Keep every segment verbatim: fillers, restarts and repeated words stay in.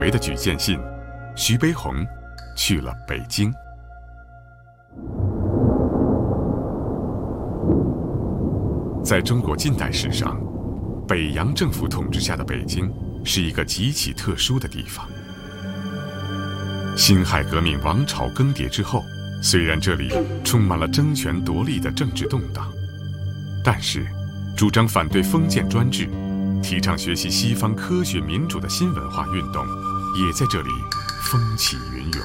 为的举荐信，徐悲鸿去了北京。在中国近代史上，北洋政府统治下的北京是一个极其特殊的地方。辛亥革命王朝更迭之后，虽然这里充满了争权夺利的政治动荡，但是主张反对封建专制、提倡学习西方科学民主的新文化运动也在这里风起云涌。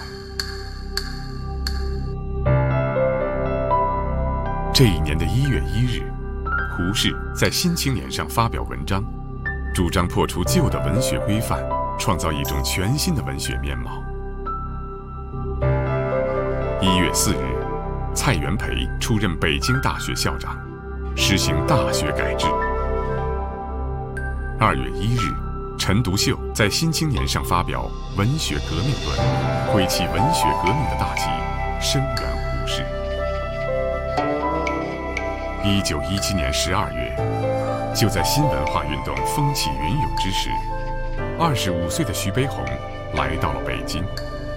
这一年的一月一日，胡适在《新青年》上发表文章，主张破除旧的文学规范，创造一种全新的文学面貌。一月四日，蔡元培出任北京大学校长，实行大学改制。二月一日，陈独秀在《新青年》上发表《文学革命论》，挥起文学革命的大旗，声援胡适。一九一七年十二月，就在新文化运动风起云涌之时，二十五岁的徐悲鸿来到了北京。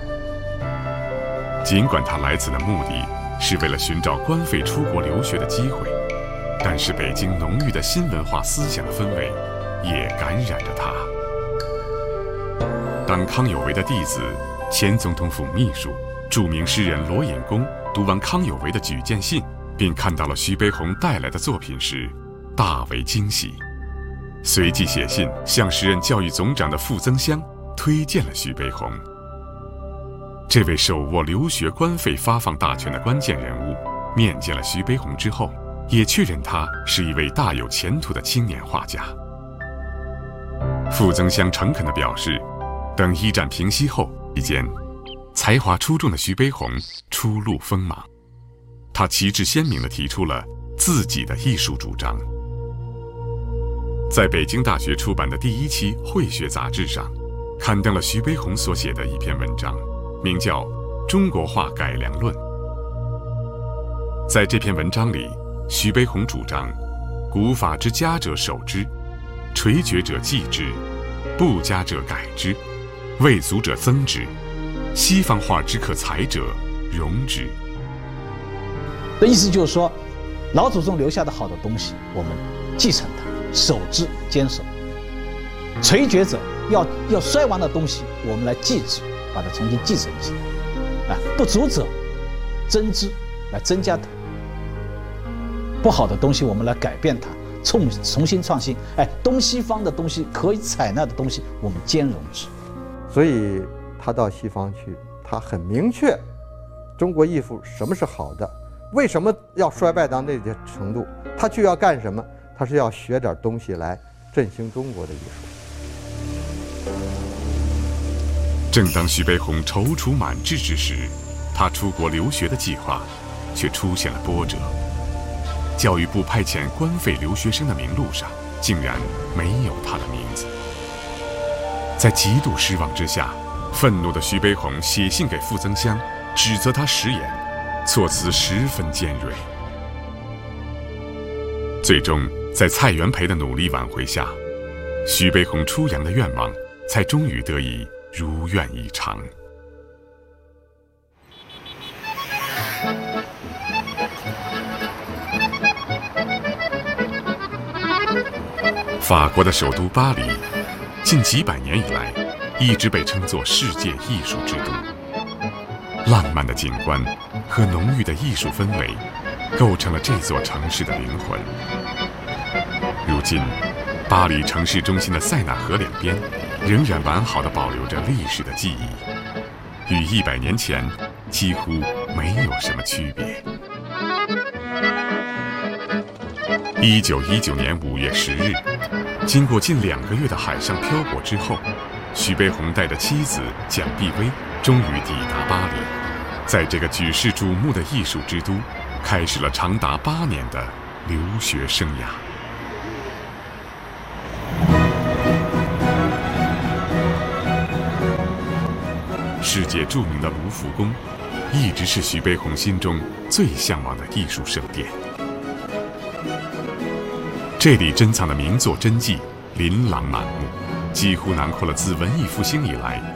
尽管他来此的目的是为了寻找官费出国留学的机会，但是北京浓郁的新文化思想的氛围也感染着他。当康有为的弟子、前总统府秘书、著名诗人罗隐公读完康有为的举荐信，并看到了徐悲鸿带来的作品时，大为惊喜，随即写信向时任教育总长的傅增湘推荐了徐悲鸿。这位手握留学官费发放大权的关键人物，面见了徐悲鸿之后，也确认他是一位大有前途的青年画家。傅增湘诚恳地表示，等一战平息后期间，才华出众的徐悲鸿初露锋芒。他旗帜鲜明地提出了自己的艺术主张。在北京大学出版的第一期《会学》杂志上，刊登了徐悲鸿所写的一篇文章，名叫《中国画改良论》。在这篇文章里，徐悲鸿主张古法之佳者守之，垂绝者继之，不佳者改之，未足者增之，西方画之可裁者容之。 的意思就是说，老祖宗留下的好的东西，我们继承它，守之坚守；垂绝者要要衰亡的东西，我们来继之，把它重新继承起来；啊，不足者增之，来增加它；不好的东西，我们来改变它，重重新创新。哎，东西方的东西可以采纳的东西，我们兼容之。 所以他到西方去，他很明确，中国艺术什么是好的。为什么要衰败到那个程度？他去要干什么？他是要学点东西来振兴中国的艺术。 正当徐悲鸿踌躇满志之时，他出国留学的计划却出现了波折。教育部派遣官费留学生的名录上竟然没有他的名字。在极度失望之下，愤怒的徐悲鸿写信给傅增湘，指责他食言，措辞十分尖锐。最终，在蔡元培的努力挽回下，徐悲鸿出洋的愿望才终于得以如愿以偿。法国的首都巴黎，近几百年以来，一直被称作世界艺术之都。浪漫的景观和浓郁的艺术氛围，构成了这座城市的灵魂。如今，巴黎城市中心的塞纳河两边，仍然完好地保留着历史的记忆，与一百年前几乎没有什么区别。一九一九年五月十日，经过近两个月的海上漂泊之后，徐悲鸿带着妻子蒋碧薇终于抵达巴黎，在这个举世瞩目的艺术之都，开始了长达八年的留学生涯。世界著名的卢浮宫，一直是徐悲鸿心中最向往的艺术圣殿。这里珍藏的名作真迹琳琅满目，几乎囊括了自文艺复兴以来